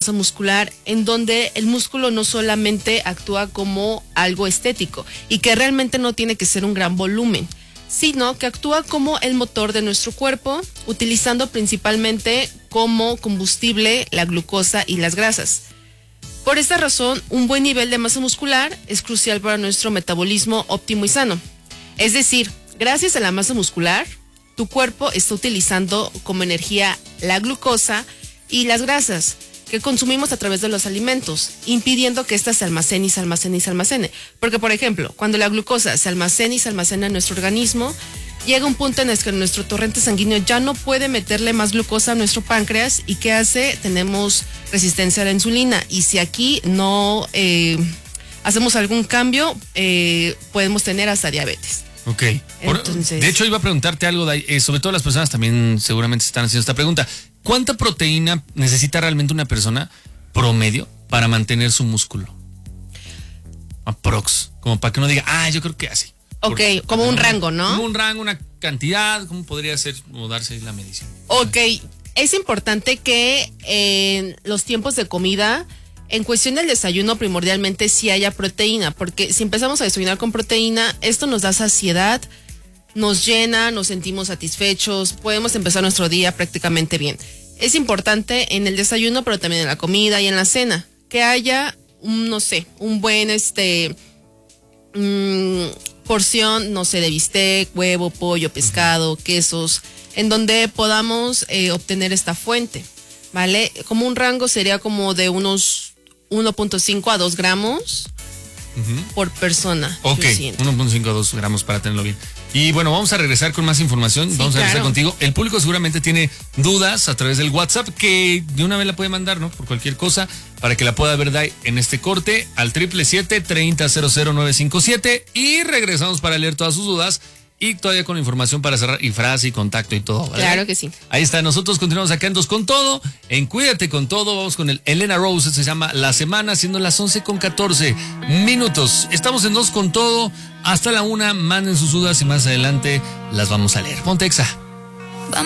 masa muscular, en donde el músculo no solamente actúa como algo estético y que realmente no tiene que ser un gran volumen, sino que actúa como el motor de nuestro cuerpo, utilizando principalmente como combustible la glucosa y las grasas. Por esta razón, un buen nivel de masa muscular es crucial para nuestro metabolismo óptimo y sano. Es decir, gracias a la masa muscular, tu cuerpo está utilizando como energía la glucosa y las grasas que consumimos a través de los alimentos, impidiendo que ésta se almacene y se almacene y se almacene. Porque, por ejemplo, cuando la glucosa se almacena y se almacena en nuestro organismo, llega un punto en el que nuestro torrente sanguíneo ya no puede meterle más glucosa a nuestro páncreas. ¿Y qué hace? Tenemos resistencia a la insulina. Y si aquí no hacemos algún cambio, podemos tener hasta diabetes. Ok. Entonces, de hecho, iba a preguntarte algo, sobre todo las personas también seguramente se están haciendo esta pregunta. ¿Cuánta proteína necesita realmente una persona promedio para mantener su músculo? Aprox. Como para que uno diga, yo creo que así. Ok, como un rango, ¿no? Como un rango, una cantidad, ¿cómo podría ser o darse la medición? Ok, es importante que en los tiempos de comida, en cuestión del desayuno, primordialmente sí haya proteína, porque si empezamos a desayunar con proteína, esto nos da saciedad, nos llena, nos sentimos satisfechos, podemos empezar nuestro día prácticamente bien. Es importante en el desayuno, pero también en la comida y en la cena, que haya, un buen porción, de bistec, huevo, pollo, pescado, quesos, en donde podamos obtener esta fuente, ¿vale? Como un rango sería como de unos 1.5 a 2 gramos por persona. Ok, 1.5 a 2 gramos para tenerlo bien. Y bueno, vamos a regresar con más información. Vamos a regresar contigo. El público seguramente tiene dudas a través del WhatsApp, que de una vez la puede mandar, ¿no? Por cualquier cosa, para que la pueda ver Day en este corte al 777-30-00957. Y regresamos para leer todas sus dudas. Y todavía con información para cerrar y frase y contacto y todo, ¿vale? Claro que sí. Ahí está, nosotros continuamos acá en Dos con Todo, en Cuídate con Todo. Vamos con el Elena Rose, se llama La Semana, siendo las 11:14 minutos. Estamos en Dos con Todo hasta la 1, manden sus dudas y más adelante las vamos a leer. Ponte Exa.